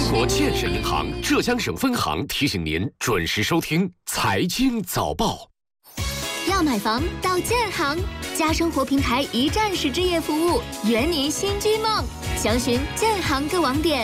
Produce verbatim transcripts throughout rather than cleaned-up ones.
国建设银行浙江省分行提醒您准时收听财经早报。 要买房到建行，家生活平台一站式置业服务，圆您新居梦。详询建行各网点。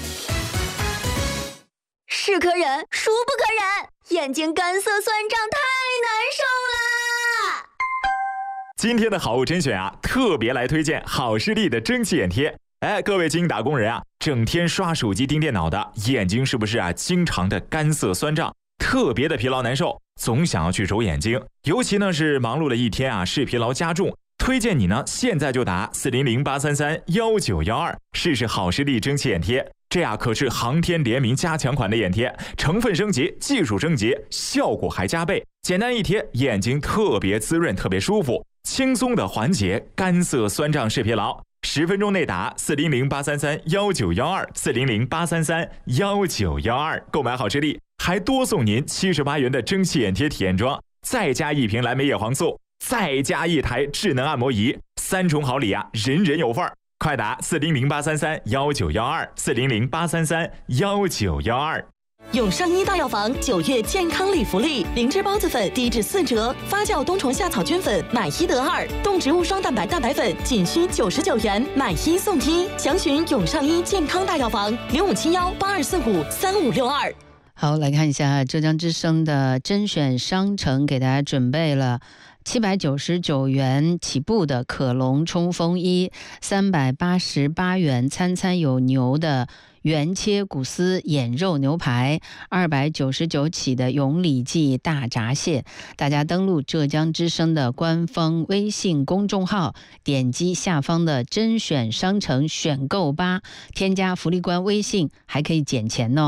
是可忍，孰不可忍？眼睛干涩酸胀，太难受啦！ 今天的好物甄选啊，特别来推荐好视力的蒸汽眼贴。哎，各位精英打工人啊，整天刷手机盯电脑的眼睛是不是啊，经常的干涩酸胀，特别的疲劳难受，总想要去揉眼睛。尤其呢是忙碌了一天啊，视疲劳加重。推荐你呢，现在就打四零零八三三幺九幺二试试好视力蒸汽眼贴。这呀可是航天联名加强款的眼贴，成分升级，技术升级，效果还加倍。简单一贴，眼睛特别滋润，特别舒服，轻松的缓解干涩酸胀视疲劳。十分钟内打四零零八三三幺九幺二四零零八三三幺九幺二，购买好视力还多送您七十八元的蒸汽眼贴体验装，再加一瓶蓝莓叶黄素，再加一台智能按摩仪，三重好礼啊，人人有份儿！快打四零零八三三幺九幺二四零零八三三幺九幺二。 永上医大药房九月健康礼福利，灵芝孢子粉低至四折，发酵冬虫夏草菌粉买一得二，动植物双蛋白蛋白粉仅需九十九元，买一送一。详询永上医健康大药房零五七幺八二四五三五六二。 好，来看一下浙江之声的甄选商城给大家准备了七百九十九元起步的可隆冲锋衣，三百八十八元餐餐有牛的原切骨丝眼肉牛排，二百九十九起的永礼记大闸蟹。大家登录浙江之声的官方微信公众号，点击下方的甄选商城选购吧，添加福利官微信，还可以减钱哦。